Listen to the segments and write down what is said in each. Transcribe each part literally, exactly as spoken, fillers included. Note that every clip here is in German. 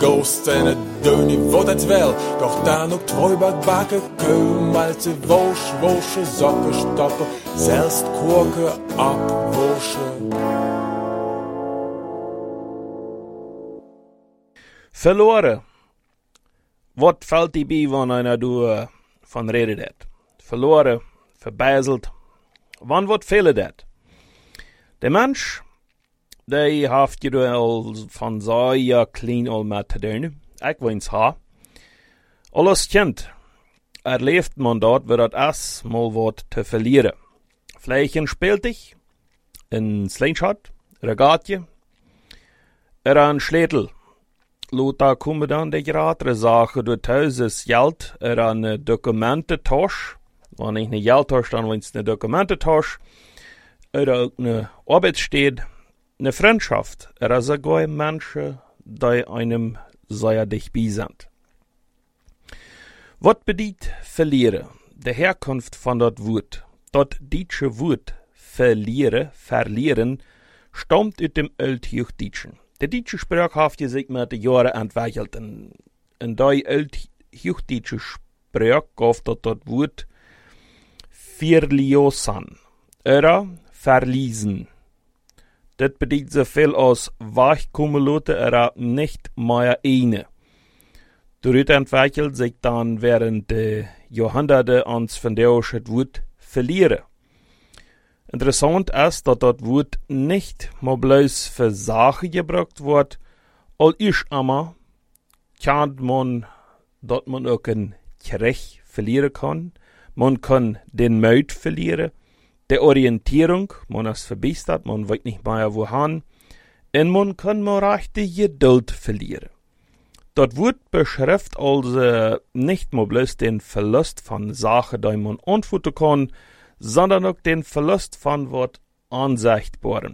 Ghost en het doen niet wat het wel, doch dan ook tweebak bakken, keum, malte, wosch, wosche, sokken, stoppen, zelfs koken, abwoschen. Verloren. Wat fällt die bij wanneer einer du uh, van reden dat? Verloren, verbijzeld. Wann wat fehlen dat? De mens, die heeft je al van zeer klein al met te doen. Ik wens ha. Alles kind, erleeft man dat we dat as mal wat te verlieren. Vleichen speelt ich, een slingshot, regatje, er een sletel. Lothar komen dan de gratere zaken door thuis is geld, er een documententas. Wanneer ik een geldtas, dan wens een documententas. Er ook een arbeidsstede, eine Freundschaft, er ist sogar Menschen, die einem sehr dicht bei sind. Was bedeutet verlieren? Die Herkunft von dat Wort. Dat deutsche Wort verlieren, verlieren, stammt aus dem Althochdeutschen. Der deutsche Sprache hat sich mit den Jahren entwickelt. In, in die Althochdeutsche Sprache gab dat dat Wort verliosan, oder verließen. Das bedeutet so viel als weichkommen lassen, er nicht mehr eine. Dadurch entwickelt sich dann während der Jahrhunderte ans Französische Wort verlieren. Interessant ist, dass das Wort nicht mal bloß für Sachen gebraucht wird, all ist immer, kann man, dass man auch ein Krieg verlieren kann, man kann den Mut verlieren, der Orientierung, man ist verbessert, man weiß nicht mehr wohin, und man kann man recht die Geduld verlieren. Das Wort beschreibt also nicht nur bloß den Verlust von Sachen, die man antworten kann, sondern auch den Verlust von was Ansichtbaren.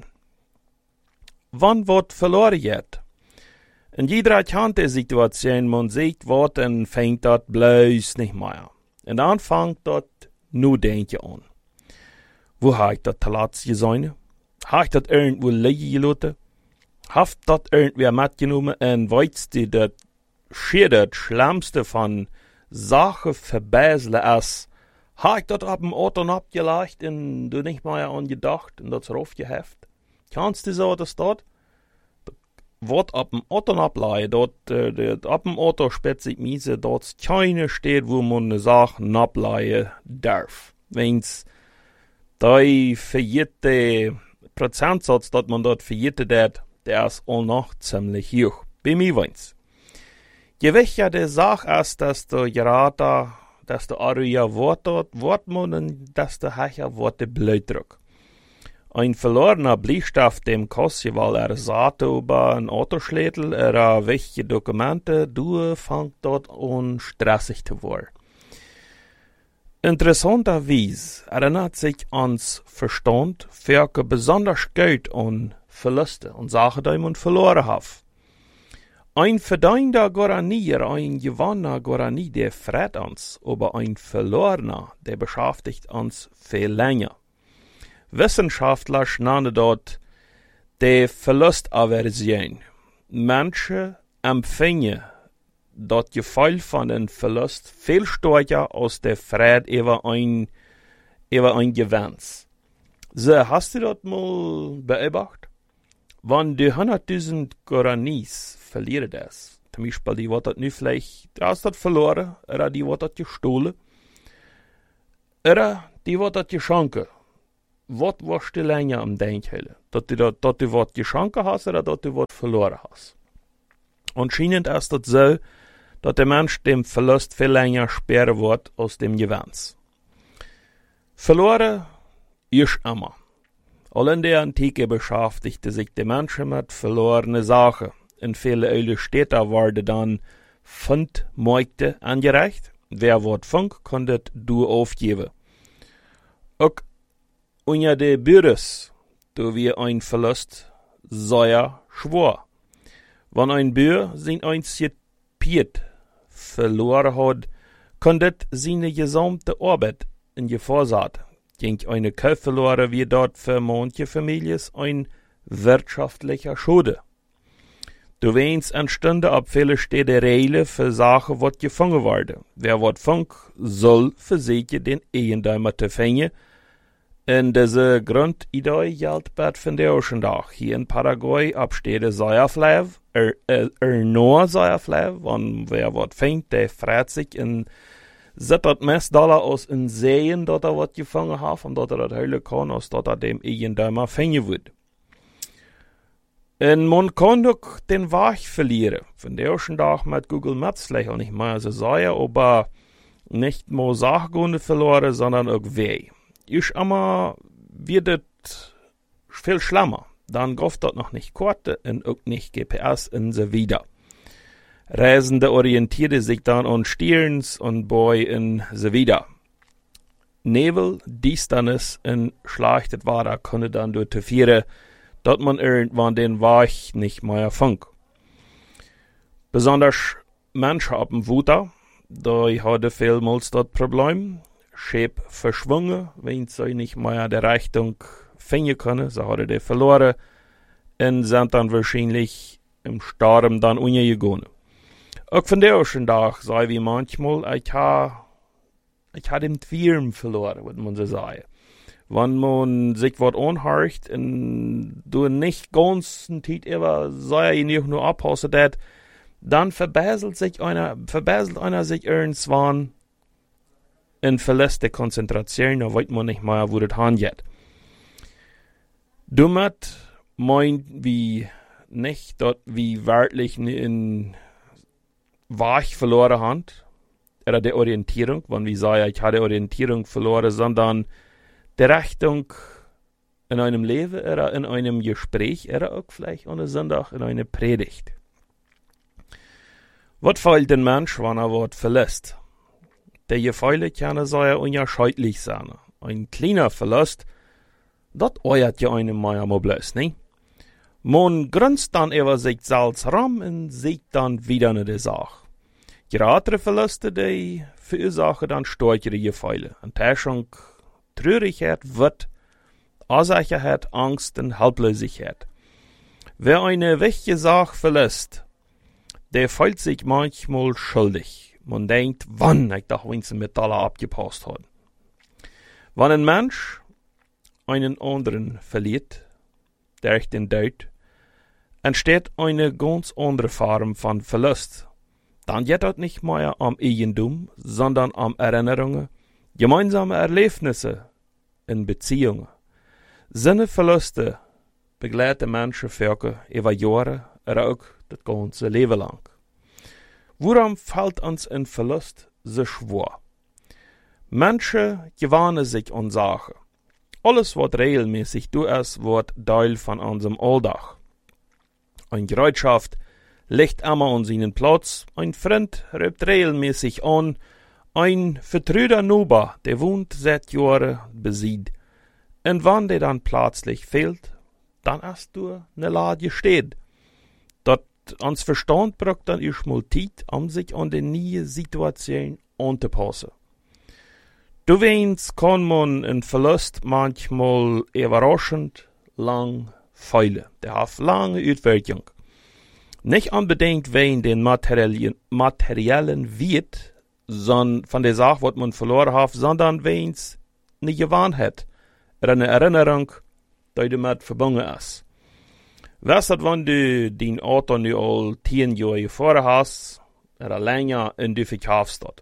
Wann wird verloren geht? In jeder bekannten Situation, man sieht was, dann fängt das bloß nicht mehr. Und dann fängt das nur denken an. Wo habe ich das Talatz gesehen? Habe ich das irgendwo liegen gelassen? Haft das irgendwer mitgenommen und weißt du, das schier das Schlimmste von Sachen verbessern ist, habe ich das ab dem Auto abgelegt und du nicht mehr angedacht und das raufgeheft? Kannst du so, dass dort, was ab dem Auto ablegen, dort, äh, ab dem Auto spät sich miese, dort keine steht, wo man eine Sache ablegen darf. Wenn's der verjährte Prozentsatz, dass man dort verjährte dat, der ist auch noch ziemlich hoch. Bei mir weins. Je wichtiger die Sache ist, desto gerade, desto ariger wird dort, wird man und desto höher wird der Blutdruck. Ein verlorener Bleistift, dem kostet, weil er sagt über ein Autoschlädel, er wichtige Dokumente, du fängt dort an stressig zu werden. Interessanterweise erinnert sich ans Verstand, welche besonders Geld an Verluste und Sachen, die man verloren hat. Ein verdienter Goranier, ein gewonnener Goranier, der freut uns, aber ein verlorener, der beschäftigt uns viel länger. Wissenschaftler nennen dort die Verlustaversion. Menschen empfingen das Gefühl von einem Verlust viel stärker als der Freude über ein, über ein Gewinn. So, hast du das mal beobachtet? Wenn die hunderttausend Guaranis verlieren das, zum Beispiel die, die das nicht vielleicht, die hast das verloren, oder die, die das gestohlen, oder die, die das geschenkt. Was wirst du länger am Denken? Dass du das, dass du was geschenkt hast, oder dass du was verloren hast? Anscheinend ist das so, dass der Mensch dem Verlust viel länger sperren wird als dem Gewinn. Verloren ist immer. All in der Antike beschäftigte sich der Mensch mit verlorenen Sachen. In viele alte Städte wurde dann Fundmärkte angereicht. Wer wird funk, kann das du aufgeben. Auch unter den Bürgers, da wir ein Verlust sehr schwer. Wenn ein Bürger sein einziges Piet verloren hat, kann das seine gesamte Arbeit in Gefahr setzen. Ging eine Kauf verloren, wie dort für manche Familien ein wirtschaftlicher Schade. Du weinst an Stunde ab viele Städte Reile für Sachen, wat gefangen worden. Wer wat fängt, soll verseken den Eigendäumer te vangen. En deze Grundidee geldt bad van de Oceandag. Hier in Paraguay ab Städte Säuerfleisch, er, er, er nur Säuerfleisch, wann wer wat fängt, der freut sich en zet dat mes dollar aus in Seen, dat er wat gefangen hat, und dat er dat hele kann, als dat er dem Eigendäumer vangen wird. En man kann ook den Weg verlieren. Von der ersten Tag mit Google Maps vielleicht auch nicht mehr so sagen, aber nicht nur Sachgründe verloren, sondern auch weh. Ist immer wird es viel schlimmer. Dann greift dort noch nicht Karte und auch nicht G P S und so weiter. Reisende orientierte sich dann an Stirns und Boy und so weiter. Nebel, Distanz und schlechtes Wetter können dann durch die Viere, dass man irgendwann den Weg nicht mehr fängt. Besonders Menschen auf dem Wuter, da hatte vielmals das Problem, Schäb verschwungen, wenn sie nicht mehr die Richtung finden können, so hatte die verloren und sind dann wahrscheinlich im Sturm dann untergegangen. Auch von der ersten Tag sei wie manchmal, ich habe ich ha den Twirm verloren, würde man so sagen. Wenn man sich was anhört und du nicht ganz Zeit immer sei nicht nur abpassen, dat, dann verbesselt sich einer, verbesselt einer sich irgendwann und verlässt die Konzentration, da weiß man nicht mehr, wo das hingeht. Damit meint wie nicht, dass wie wirklich in Weg verloren haben, oder die Orientierung, wenn wir sagen, ich habe die Orientierung verloren, sondern die Richtung in einem Leben oder in einem Gespräch oder auch vielleicht an einem Sonntag in einer Predigt. Was fehlt den Mensch, wenn er was verlässt? Die Gefühle können sehr unterschiedlich sein. Ein kleiner Verlust, das euert ja einem mal mal bloß, ne? Man grinst dann über sich selbst rum und sieht dann wieder eine die Sache. Größere Verluste, die verursachen dann stärkere Gefühle. Enttäuschung, Traurigkeit, Wut, Unsicherheit, Angst und Hilflosigkeit. Wer eine wichtige Sache verlässt, der fühlt sich manchmal schuldig. Man denkt, wann ich doch wenigstens mit Dollar abgepasst habe. Wenn ein Mensch einen anderen verliert, durch den Tod, entsteht eine ganz andere Form von Verlust. Dann geht es nicht mehr am Eigentum, sondern am Erinnerungen, gemeinsame Erlebnisse in Beziehungen. Seine Verluste begleiten Menschen für über Jahre oder auch das ganze Leben lang. Warum fällt uns ein Verlust so schwer? Menschen gewöhnen sich an Sachen. Alles, was regelmäßig du ist, wird Teil von unserem Alltag. Eine Gerätschaft legt immer an seinen Platz, ein Freund ruft regelmäßig an, ein vertrauter Nachbar, der wohnt seit Jahren besieht. Und wenn der dann plötzlich fehlt, dann hast du eine Lage steht. Das ans Verstand braucht dann erstmal Zeit, um sich an die neue Situation anzupassen. Du weißt, kann man einen Verlust manchmal überraschend lang feilen. Der hat lange Auswirkungen. Nicht unbedingt wegen den materiellen, materiellen Wert von der Sache, was man verloren hat, sondern wegen es eine Gewohnheit oder eine Erinnerung, die damit verbunden ist. Weißt du, wenn du dein Auto nu all zehn Jahre gefahren hast, oder länger und du verkaufst das?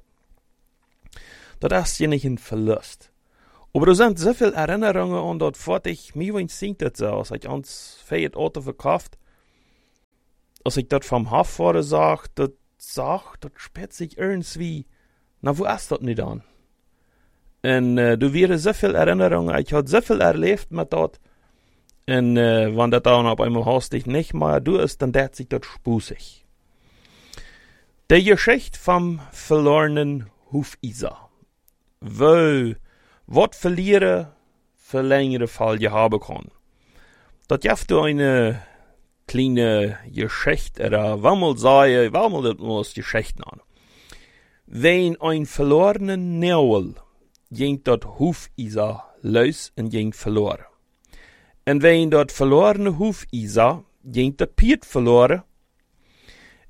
Das ist ja nicht ein Verlust. Aber da sind so viele Erinnerungen an das fertig, mir singt das so, als ich ans Fiat Auto verkauft, als ich das vom Haffahrer sag, das sag, das spät sich irgendwie, na, wo ist das nicht an? Und äh, du wirst so viele Erinnerungen, ich hab so viel erlebt mit das, und äh, wenn das dann auf einmal hast dich nicht mehr du ist, dann dert sich das spusig. Die Geschichte vom verlorenen Hufeiser. Wo, was verlieren, für längere Fall je haben kann. Das gibt du eine kleine Geschichte, oder wenn mal sagen, wenn mal das muss Geschichten an. Wenn ein verlorenen Nebel ging dort Hufeiser los und ging verloren. Und wenn dort verlorene Hufeiser ging das Piet verloren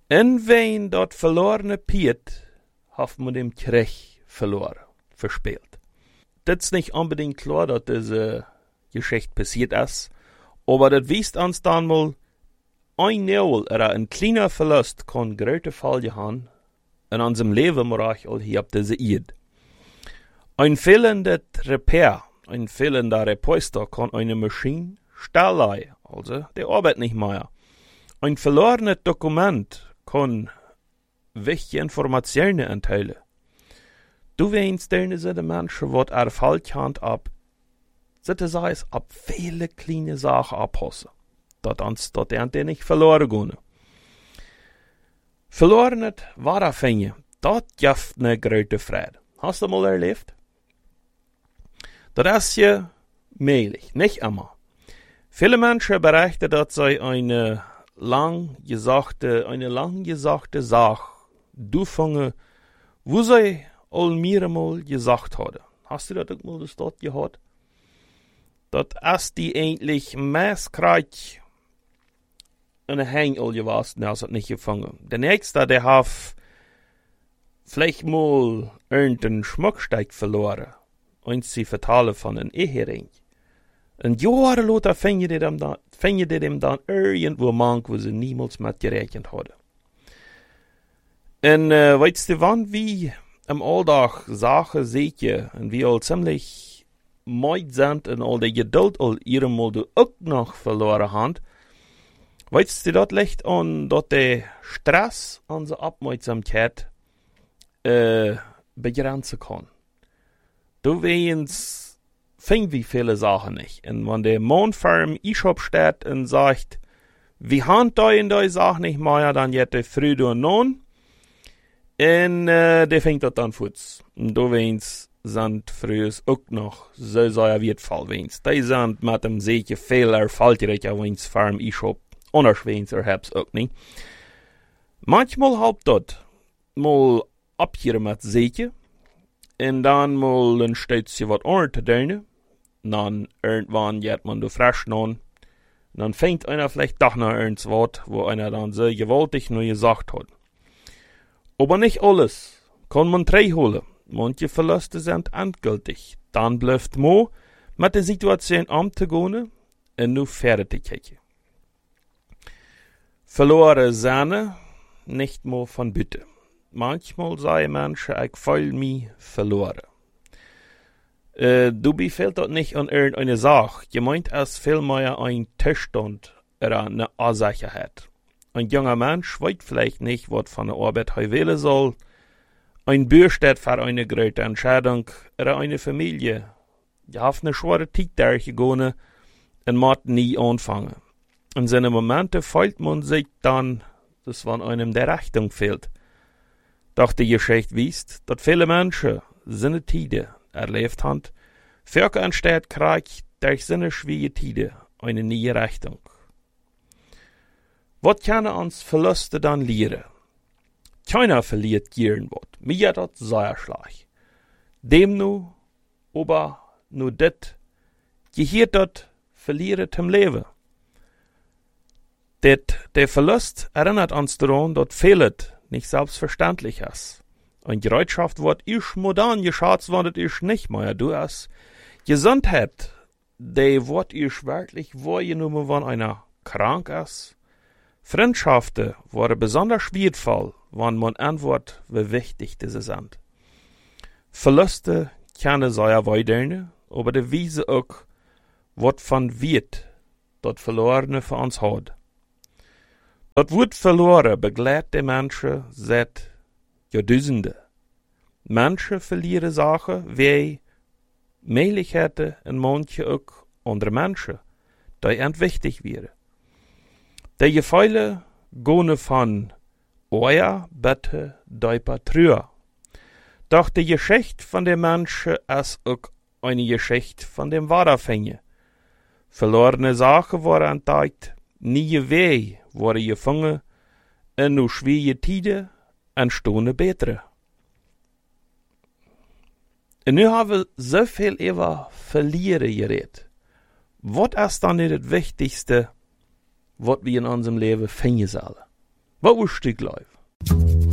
En wen dat verlorene Piet, heeft man dem Krieg verloren, verspeelt. Das ist nicht unbedingt klar, dass diese Geschichte passiert ist, aber das weist uns dann mal ein Neuel, oder ein kleiner Verlust kann große Folgen haben in unserem Leben, aber auch hier auf dieser Erde. Ein fehlender Repair, ein fehlender Reposter kann eine Maschine stellen, also die arbeitet nicht mehr. Ein verlorenes Dokument kann wichtige Informationen enthalten. Du weinst deine sind Menschen, die erfallt haben, ab, das heißt, ab viele kleine Sachen abpassen. Dat ans dat die nicht verloren gehen. Verlorenes Wahrafingen, dat gibt ne große Freude. Hast du mal erlebt? Das ist ja möglich, nicht immer. Viele Menschen berichten, dass sie eine lang gesagte, eine lang gesagte Sache durchfangen, wo sie all mir mal gesagt haben. Hast du das auch mal das dort gehört? Das ist die eigentlich meist in der Hang all gewesen, der hat es nicht gefangen. Der nächste, der hat vielleicht mal irgendeinen Schmuckstück verloren. Und sie vertalen von einem Ehering. Und Jahre later fängt die dem dann, fängt die dem dann irgendwo mank, wo sie niemals mit gerechnet haben. Und äh, weißt du wann, wie im Alltag Sachen seht ihr, und wie all ziemlich meid sind und all die Geduld all ihrem Mal du auch noch verloren haben, weißt du, das liegt an, dass der Stress unsere Aufmerksamkeit äh, begrenzen kann. Du weißt, fing wie viele Sachen nicht. Und wenn der Mondfirm E-Shop steht und sagt, wir haben da in der Sache nicht mehr, dann jetzt der früh und non. Und äh, der fängt das dann futz. Und du weißt, sind früher auch noch so sehr wertvoll weißt. Die sind mit dem sicher viel erfolgreicher weißt Firm E-Shop. Unerschwäns erhab's auch nicht. Manchmal haupt das mal abhören mit sicher. Und dann mal ein Stützchen was anderes zu tun. Dann irgendwann geht man da frisch an. Dann fängt einer vielleicht doch noch irgendwas Wort, wo einer dann so gewaltig nur gesagt hat. Aber nicht alles kann man holen. Manche Verluste sind endgültig. Dann bleibt man mit der Situation umzugehen und nur fertig kicken. Verloren Sahne, nicht mehr von Bitte. Manchmal sagen Menschen, ich fühle mich verloren. Äh, du befehlt das nicht an irgendeine Sache. Gemeint ist vielmehr ein Zustand oder eine Unsicherheit. Ein junger Mensch weiß vielleicht nicht, was von der Arbeit er wählen soll. Ein Bürger steht für eine große Entscheidung oder eine Familie. Die hat eine schwere Zeit durchgegangen und muss nie anfangen. In seinen Momenten fühlt man sich dann, dass wenn einem der Richtung fehlt. Doch die Geschichte weist, dass viele Menschen seine Tide erlebt haben, für entsteht Krieg durch seine schwierige Tide eine neue Richtung. Was kann uns Verluste dann lehren? Keiner verliert gern was. Mir das sehr schlecht. Dem nu, aber nur das, gehört das verliert im Leben. Det, der Verlust erinnert uns daran, dass vieles nicht selbstverständlich ist. Eine Bereitschaft wird ich modern geschätzt, wenn es ich nicht mehr. Du hast Gesundheit, die wird ich wirklich wahrgenommen, wenn einer krank ist. Freundschaften waren besonders wertvoll, wenn man antwortet, wie wichtig diese sind. Verluste können sehr weitergehen, aber die Wiese auch, was von wird, das Verlorene für uns hat. Das Wort verloren begleitet die Menschen seit Jahrtausenden. Menschen verlieren Sachen wie Möglichkeiten und manche auch andere Menschen, die ihnen wichtig wären. Die Gefühle gehen von Oja, bitte, Deiper, Trüer. Doch die Geschichte von den Menschen ist auch eine Geschichte von dem Wahrafänge. Verlorene Sachen waren entdeckt, nie weh worden gefangen, en nu schwierige Tiden entstonden bessere. En nu haben wir so viel über Verlieren geredet. Was ist dann das Wichtigste, was wir in unserem Leben finden sollen? Wat was stuk live?